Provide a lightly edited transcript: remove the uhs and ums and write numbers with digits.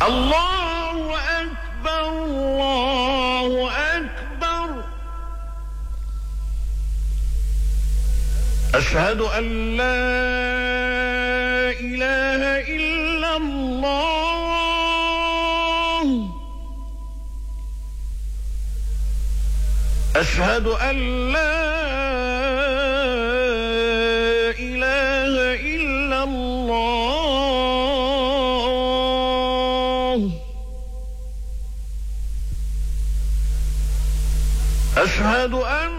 الله أكبر الله أكبر. أشهد أن لا إله إلا الله. أشهد أن لا إله إلا الله. أشهد أن